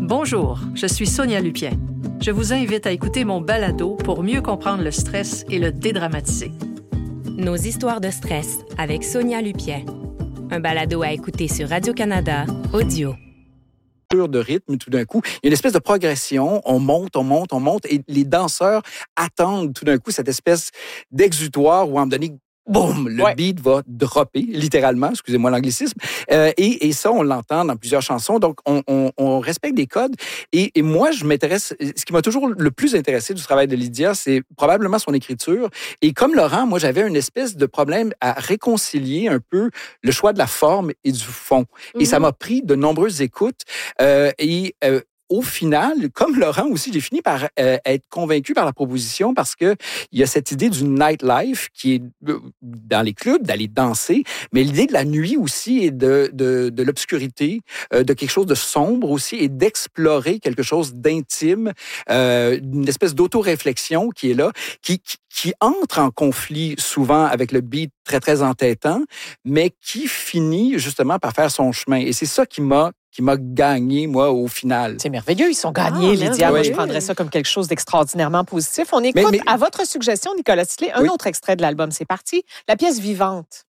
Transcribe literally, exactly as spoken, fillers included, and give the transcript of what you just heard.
Bonjour, je suis Sonia Lupien. Je vous invite à écouter mon balado pour mieux comprendre le stress et le dédramatiser. Nos histoires de stress avec Sonia Lupien. Un balado à écouter sur Radio-Canada Audio. De rythme, tout d'un coup, il y a une espèce de progression, on monte, on monte, on monte, et les danseurs attendent tout d'un coup cette espèce d'exutoire où, à un moment donné, boum, le ouais. beat va dropper, littéralement, excusez-moi l'anglicisme, euh, et, et ça, on l'entend dans plusieurs chansons, donc on, on, on respecte des codes, et, et moi, je m'intéresse, ce qui m'a toujours le plus intéressé du travail de Lydia, c'est probablement son écriture, et comme Laurent, moi, j'avais une espèce de problème à réconcilier un peu le choix de la forme et du fond, mm-hmm. et ça m'a pris de nombreuses écoutes, euh, et... Euh, Au final, comme Laurent aussi, j'ai fini par euh, être convaincu par la proposition parce que il y a cette idée du nightlife qui est euh, dans les clubs, d'aller danser, mais l'idée de la nuit aussi et de, de, de l'obscurité, euh, de quelque chose de sombre aussi et d'explorer quelque chose d'intime, euh, une espèce d'autoréflexion qui est là, qui, qui, qui entre en conflit souvent avec le beat très, très entêtant, mais qui finit justement par faire son chemin. Et c'est ça qui m'a qui m'a gagné, moi, au final. C'est merveilleux, ils sont gagnés, ah, Lydia. Moi, oui. je prendrais ça comme quelque chose d'extraordinairement positif. On écoute, mais, mais... à votre suggestion, Nicolas Sisley, un oui. autre extrait de l'album. C'est parti, la pièce Vivante.